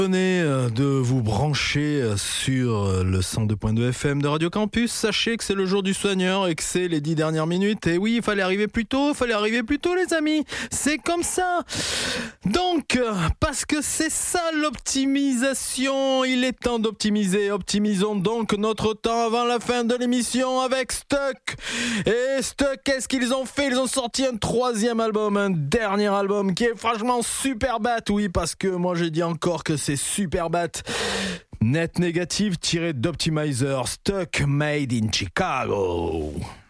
Venez de vous brancher sur le 102.2 FM de Radio Campus. Sachez que c'est le jour du soigneur et que c'est les 10 dernières minutes. Et oui, il fallait arriver plus tôt, les amis. C'est comme ça. Donc, parce que c'est ça l'optimisation. Il est temps d'optimiser. Optimisons donc notre temps avant la fin de l'émission avec Stuck. Et Stuck, qu'est-ce qu'ils ont fait? Ils ont sorti un troisième album, un dernier album qui est franchement super bat. Oui, parce que moi j'ai dit encore que c'est super bat. Net négative tiré d'Optimizer, Stuck Made in Chicago.